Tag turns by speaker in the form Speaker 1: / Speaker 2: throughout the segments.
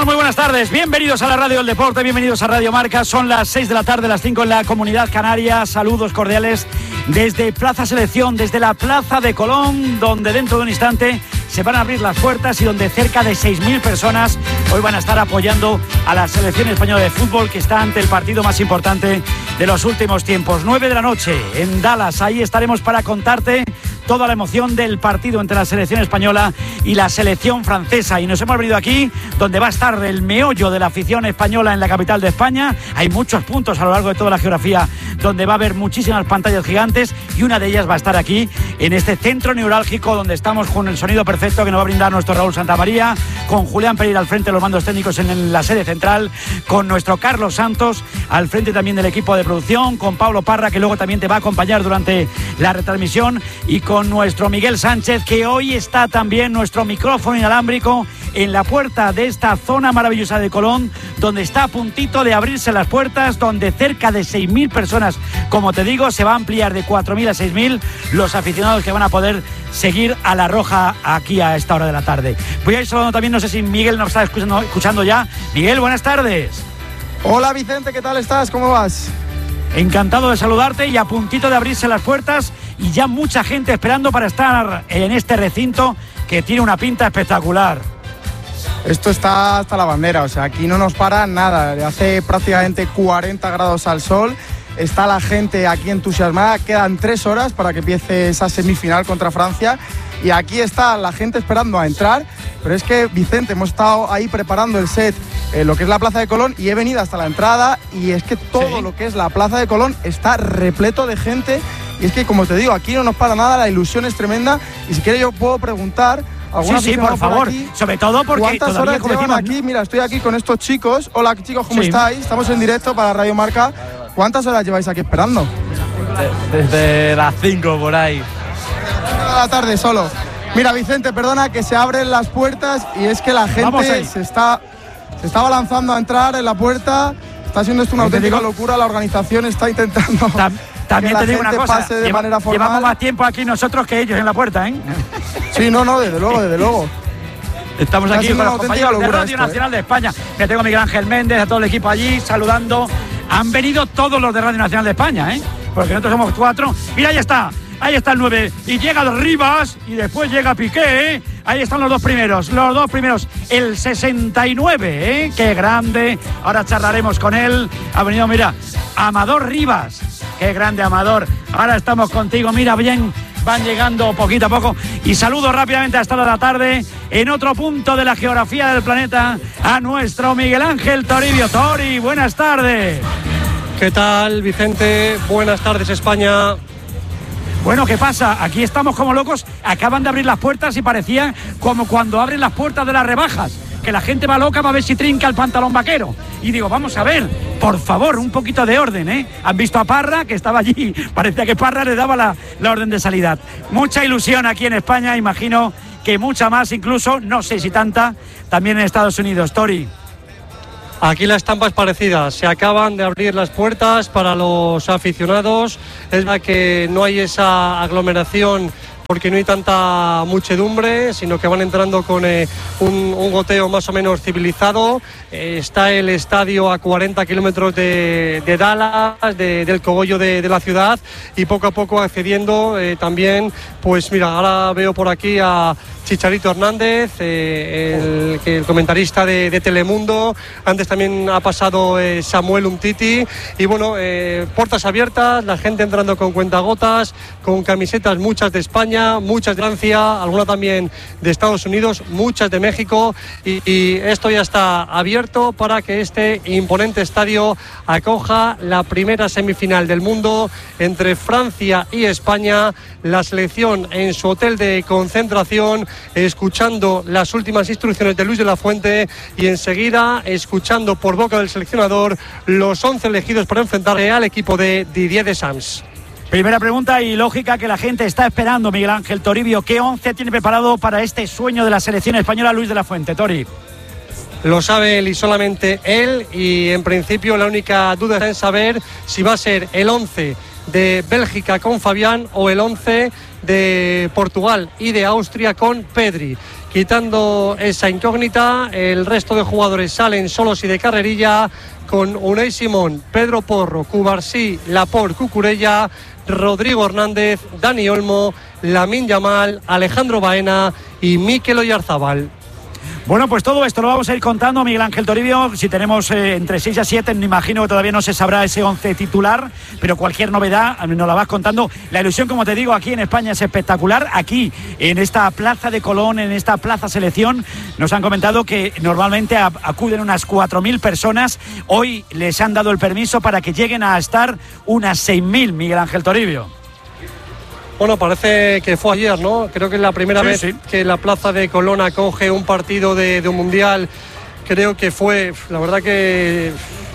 Speaker 1: tal? Muy buenas tardes. Bienvenidos a la Radio del Deporte, bienvenidos a Radio Marca. Son las 6 de la tarde, las 5 en la Comunidad Canaria. Saludos cordiales desde Plaza Selección, desde la Plaza de Colón, donde dentro de un instante se van a abrir las puertas y donde cerca de 6.000 personas hoy van a estar apoyando a la selección española de fútbol, que está ante el partido más importante de los últimos tiempos. 9 de la noche en Dallas. Ahí estaremos para contarte toda la emoción del partido entre la selección española y la selección francesa. Y nos hemos venido aquí donde va a estar el meollo de la afición española en la capital de España. Hay muchos puntos a lo largo de toda la geografía donde va a haber muchísimas pantallas gigantes, y una de ellas va a estar aquí en este centro neurálgico donde estamos con el sonido perfecto que nos va a brindar nuestro Raúl Santamaría, con Julián Pereira al frente de los mandos técnicos en la sede central, con nuestro Carlos Santos al frente también del equipo de producción, con Pablo Parra, que luego también te va a acompañar durante la retransmisión, y con nuestro Miguel Sánchez, que hoy está también nuestro micrófono inalámbrico en la puerta de esta zona maravillosa de Colón, donde está a puntito de abrirse las puertas, donde cerca de 6.000 personas, como te digo, se va a ampliar de 4.000 a 6.000 los aficionados que van a poder seguir a la Roja aquí a esta hora de la tarde. Voy a ir saludando también, no sé si Miguel nos está escuchando ya. Miguel, buenas tardes.
Speaker 2: Hola Vicente, ¿qué tal estás? ¿Cómo vas?
Speaker 1: Encantado de saludarte, y a puntito de abrirse las puertas y ya mucha gente esperando para estar en este recinto que tiene una pinta espectacular.
Speaker 2: Esto está hasta la bandera, o sea, aquí no nos para nada. Hace prácticamente 40 grados al sol. Está la gente aquí entusiasmada. Quedan 3 horas para que empiece esa semifinal contra Francia. Y aquí está la gente esperando a entrar. Pero es que, Vicente, hemos estado ahí preparando el set, lo que es la Plaza de Colón, y he venido hasta la entrada. Y es que todo lo que es la Plaza de Colón está repleto de gente. Y es que, como te digo, aquí no nos para nada, la ilusión es tremenda. Y si quieres yo puedo preguntar...
Speaker 1: Sí, por favor, sobre todo porque
Speaker 2: ¿cuántas horas llevan aquí? Mira, estoy aquí con estos chicos. Hola chicos, ¿cómo estáis? Estamos en directo para Radio Marca. ¿Cuántas horas lleváis aquí esperando?
Speaker 3: Desde las 5 por ahí.
Speaker 2: 5 de la tarde solo. Mira, Vicente, perdona, que se abren las puertas y es que la gente se está balanzando a entrar en la puerta. Está siendo esto una auténtica locura. La organización está intentando...
Speaker 1: También te digo una cosa,
Speaker 2: llevamos
Speaker 1: más tiempo aquí nosotros que ellos en la puerta, ¿eh?
Speaker 2: Sí, no, desde luego.
Speaker 1: Estamos aquí con los compañeros de Radio Nacional de España. Me tengo a Miguel Ángel Méndez, a todo el equipo allí saludando. Han venido todos los de Radio Nacional de España, ¿eh? Porque nosotros somos 4. Mira, ahí está el 9. Y llega Rivas y después llega Piqué, ¿eh? Ahí están los dos primeros. El 69, ¿eh? Qué grande. Ahora charlaremos con él. Ha venido, mira, Amador Rivas. Qué grande, Amador. Ahora estamos contigo. Mira, bien, van llegando poquito a poco. Y saludo rápidamente a esta hora de la tarde, en otro punto de la geografía del planeta, a nuestro Miguel Ángel Toribio. Tori, buenas tardes.
Speaker 3: ¿Qué tal, Vicente? Buenas tardes, España.
Speaker 1: Bueno, ¿qué pasa? Aquí estamos como locos. Acaban de abrir las puertas y parecía como cuando abren las puertas de las rebajas, que la gente va loca para ver si trinca el pantalón vaquero. Y digo, vamos a ver, por favor, un poquito de orden, ¿eh? Han visto a Parra, que estaba allí. Parecía que Parra le daba la orden de salida. Mucha ilusión aquí en España, imagino que mucha más, incluso, no sé si tanta, también en Estados Unidos. Tori.
Speaker 3: Aquí la estampa es parecida, se acaban de abrir las puertas para los aficionados. Es verdad que no hay esa aglomeración porque no hay tanta muchedumbre, sino que van entrando con un goteo más o menos civilizado. Está el estadio a 40 kilómetros de Dallas, del cogollo de la ciudad, y poco a poco accediendo también, pues mira, ahora veo por aquí a Chicharito Hernández, el comentarista de Telemundo. Antes también ha pasado Samuel Umtiti. Y bueno, puertas abiertas, la gente entrando con cuentagotas, con camisetas, muchas de España, muchas de Francia, alguna también de Estados Unidos, muchas de México. Y esto ya está abierto para que este imponente estadio acoja la primera semifinal del mundo entre Francia y España. La selección en su hotel de concentración, escuchando las últimas instrucciones de Luis de la Fuente, y enseguida escuchando por boca del seleccionador los 11 elegidos para enfrentarse al equipo de Didier Deschamps.
Speaker 1: Primera pregunta y lógica que la gente está esperando, Miguel Ángel Toribio. ¿Qué 11 tiene preparado para este sueño de la selección española Luis de la Fuente? Tori.
Speaker 3: Lo sabe él y solamente él, y en principio la única duda está en saber si va a ser el 11 de Bélgica con Fabián o el 11 de Portugal y de Austria con Pedri. quitando esa incógnita, el resto de jugadores salen solos y de carrerilla, con Unai Simón, Pedro Porro, Cubarsí, Laporte, Cucurella, Rodrigo Hernández, Dani Olmo, Lamine Yamal, Alejandro Baena y Mikel Oyarzabal.
Speaker 1: Bueno, pues todo esto lo vamos a ir contando, Miguel Ángel Toribio. Si tenemos entre 6 a 7, me imagino que todavía no se sabrá ese 11 titular, pero cualquier novedad nos la vas contando. La ilusión, como te digo, aquí en España es espectacular. Aquí, en esta plaza de Colón, en esta plaza selección, nos han comentado que normalmente acuden unas 4.000 personas. Hoy les han dado el permiso para que lleguen a estar unas 6.000, Miguel Ángel Toribio.
Speaker 3: Bueno, parece que fue ayer, ¿no? Creo que es la primera vez que la plaza de Colón acoge un partido de un mundial. Creo que fue, la verdad que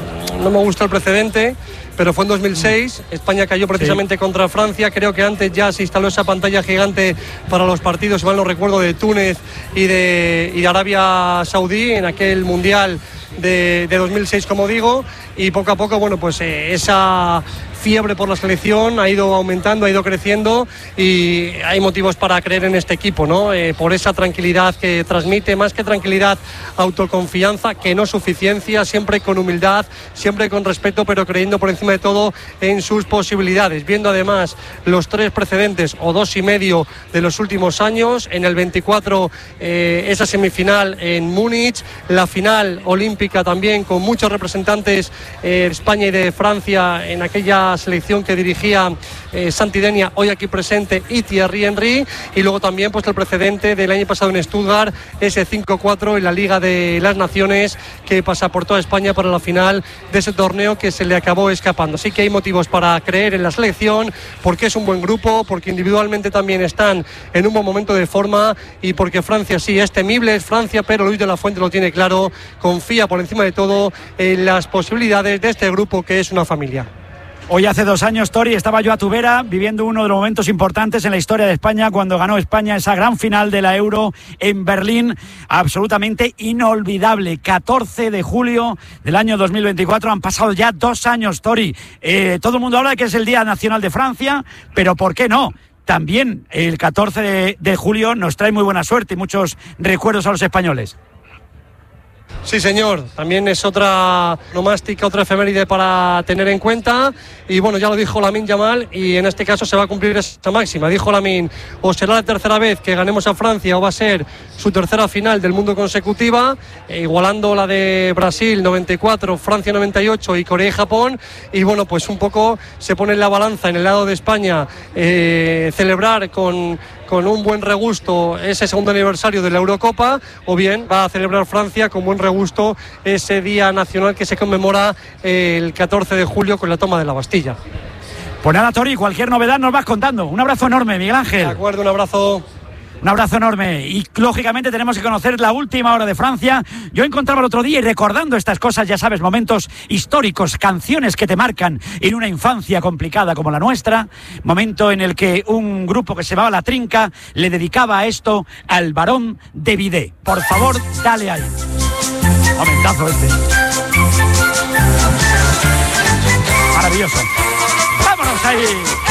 Speaker 3: no me gusta el precedente, pero fue en 2006. España cayó precisamente contra Francia. Creo que antes ya se instaló esa pantalla gigante para los partidos, si mal no recuerdo, de Túnez y de Arabia Saudí en aquel mundial de 2006, como digo. Y poco a poco, bueno, pues esa fiebre por la selección ha ido aumentando, ha ido creciendo, y hay motivos para creer en este equipo, ¿no? Por esa tranquilidad que transmite, más que tranquilidad, autoconfianza, que no suficiencia, siempre con humildad, siempre con respeto, pero creyendo por encima de todo en sus posibilidades, viendo además los 3 precedentes o 2 y medio de los últimos años. En el 24 esa semifinal en Múnich, la final olímpica también con muchos representantes de España y de Francia en aquella selección que dirigía Santi Denia, hoy aquí presente, y Thierry Henry, y luego también pues el precedente del año pasado en Stuttgart, ese 5-4 en la Liga de las Naciones, que pasa por toda España para la final de ese torneo que se le acabó escapando. Así que hay motivos para creer en la selección, porque es un buen grupo, porque individualmente también están en un buen momento de forma, y porque Francia sí es temible, es Francia, pero Luis de la Fuente lo tiene claro, confía por encima de todo en las posibilidades de este grupo, que es una familia.
Speaker 1: Hoy hace 2 años, Tori, estaba yo a tu vera viviendo uno de los momentos importantes en la historia de España, cuando ganó España esa gran final de la Euro en Berlín, absolutamente inolvidable. 14 de julio del año 2024, han pasado ya 2 años, Tori. Todo el mundo habla de que es el Día Nacional de Francia, pero ¿por qué no? También el 14 de julio nos trae muy buena suerte y muchos recuerdos a los españoles.
Speaker 3: Sí, señor, también es otra nomástica, otra efeméride para tener en cuenta. Y bueno, ya lo dijo Lamine Yamal, y en este caso se va a cumplir esa máxima. Dijo Lamine, o será la tercera vez que ganemos a Francia, o va a ser su tercera final del mundo consecutiva, igualando la de Brasil 94, Francia 98 y Corea y Japón. Y bueno, pues un poco se pone en la balanza en el lado de España celebrar con un buen regusto ese segundo aniversario de la Eurocopa, o bien va a celebrar Francia con buen regusto ese día nacional que se conmemora el 14 de julio con la toma de la Bastilla.
Speaker 1: Pues nada, Tori, cualquier novedad nos vas contando. Un abrazo enorme, Miguel Ángel.
Speaker 3: De acuerdo, un abrazo.
Speaker 1: Un abrazo enorme. Y lógicamente tenemos que conocer la última hora de Francia. Yo encontraba el otro día, y recordando estas cosas, ya sabes, momentos históricos, canciones que te marcan en una infancia complicada como la nuestra, momento en el que un grupo que se llamaba La Trinca le dedicaba esto al Barón de Bidé. Por favor, dale ahí. Momentazo este. Maravilloso. ¡Vámonos ahí!